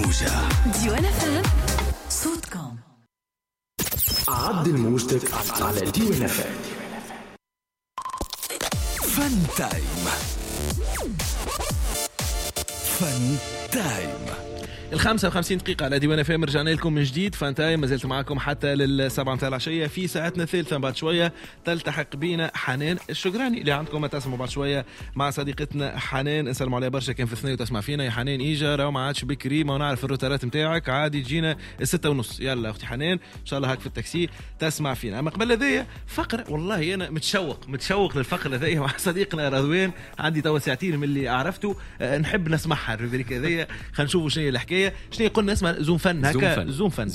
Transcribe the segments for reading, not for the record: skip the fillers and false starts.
الموجة ديوان FM صوتكم. عدل موجتك على ديوان FM. فن تايم. فن تايم 55 دقيقة على ديوان FM. رجعنا لكم من جديد فان تايم. ما زلت معكم حتى للسبعة متاع العشية. في ساعتنا الثالثة بعد شوية تلتحق بينا حنان الشجراني اللي عندكم ما تسمعوا بعد شوية مع صديقتنا حنان. نسلموا عليها برشا كان في الثنية وتسمع فينا. يا حنان إيجا راهو ما عادش بكري، ما نعرف الروتارات متاعك عادي تجينا 6:30. يلا أختي حنان إن شاء الله هاك في التاكسي تسمع فينا. أما قبل هذيا فقرة والله أنا متشوق للفقرة هذيا مع صديقنا رضوان. عندي توا ساعتين من اللي عرفته نحب نسمعها الربريك هذيا. خلينا نشوفوا شنو هي الحكاية. شنو قلنا اسمها زوم فن هكا زوم فن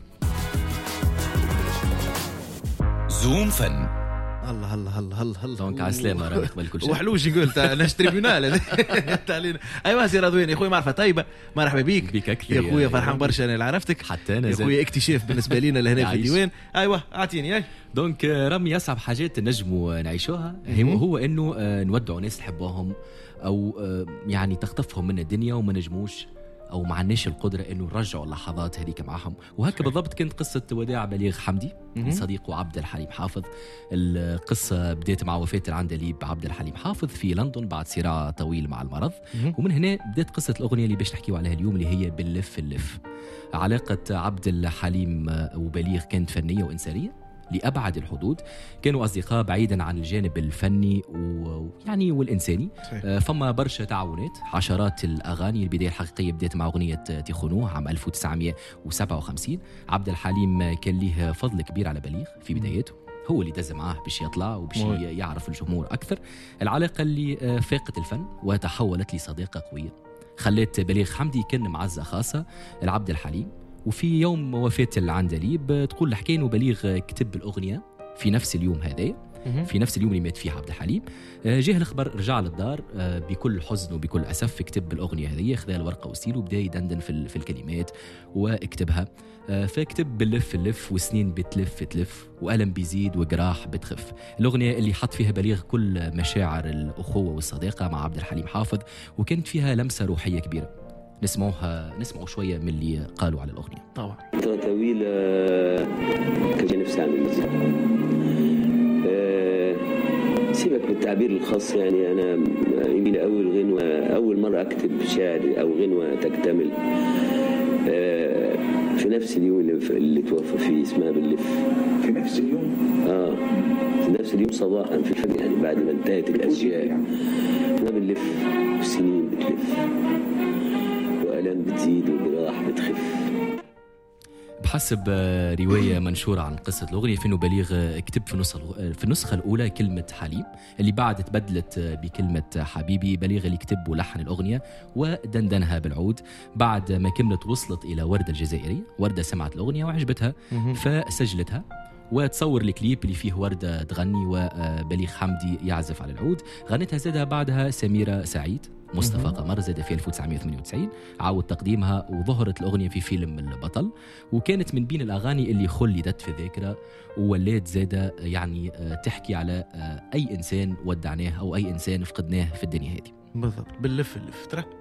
زوم فن. الله الله الله الله دونك على السلامة راه قبل كل شيء وحلوش قلت ناش تريبيونال تعلينا. ايوا سي رضوان يا خويا معرفه طيبه مرحبا بيك أكثر يا خويا فرحان برشا انا اللي عرفتك حتى انا يا خويا اكتشاف بالنسبه لينا لهنا في الديوان. ايوا اعطيني دونك رامي أصعب حاجات نجموا نعيشوها هو انه نودعوا ناس نحبوهم او يعني تخطفهم من الدنيا وما نجموش او ما عندناش القدره انه نرجعوا اللحظات هذيك معهم. وهكا بالضبط كانت قصه وداع بليغ حمدي صديقه عبد الحليم حافظ. القصه بدات مع وفاه العندليب عبد الحليم حافظ في لندن بعد صراع طويل مع المرض. ومن هنا بدات قصه الاغنيه اللي باش نحكيو عليها اليوم اللي هي باللف اللف. علاقه عبد الحليم وبليغ كانت فنيه وانسانيه لأبعد الحدود. كانوا أصدقاء بعيدا عن الجانب الفني ويعني والإنساني. فما برشا تعاونات عشرات الأغاني. البداية الحقيقية بدأت مع أغنية تيخونوه عام 1957. عبد الحليم كان له فضل كبير على بليغ في بداياته. هو اللي دز معاه باش يطلع وباش يعرف الجمهور أكثر. العلاقة اللي فاقت الفن وتحولت لصداقة قوية خلت بليغ حمدي كان معزة خاصة العبد الحليم. وفي يوم وفاة العندليب تقول الحكاية إنه بليغ كتب الأغنية في نفس اليوم هذا، في نفس اليوم اللي مات فيه عبد الحليم. جاه الخبر رجع للدار بكل حزن وبكل أسف. كتب الأغنية هذه، خذ الورقة والستيل وبدأ يدندن في الكلمات واكتبها. فكتب باللف اللف وسنين بتلف تلف وألم بيزيد وجراح بتخف. الأغنية اللي حط فيها بليغ كل مشاعر الأخوة والصداقة مع عبد الحليم حافظ وكانت فيها لمسة روحية كبيرة. نسمعوا شوية من اللي قالوا على الأغنية. طبعا طويلة كان نفسي أعمل سيبك بالتعبير الخاص. يعني أنا يمكن أول مرة أكتب شعر أو غنوة تكتمل في نفس اليوم اللي توفى فيه. اسمها باللف. في نفس اليوم؟ في نفس اليوم صباحا في الفجر، يعني بعد ما انتهت الأشياء. اسمها باللف وسنين بتلف وألم بتزيد وجراح بتخف. بحسب رواية منشورة عن قصة الأغنية فإنه بليغ كتب في النسخة الأولى كلمة حليم اللي بعد تبدلت بكلمة حبيبي. بليغ اللي كتب ولحن الأغنية ودندنها بالعود. بعد ما كملت وصلت إلى وردة الجزائرية. وردة سمعت الأغنية وعجبتها فسجلتها وتصور الكليب اللي فيه وردة تغني وبليغ حمدي يعزف على العود. غنتها زادها بعدها سميرة سعيد. مصطفى قمر زاد في 1998 عاود تقديمها وظهرت الأغنية في فيلم البطل. وكانت من بين الأغاني اللي خلدت في الذاكرة وولات زادة يعني تحكي على أي إنسان ودعناه أو أي إنسان فقدناه في الدنيا هذه. بالضبط باللف اللف ترى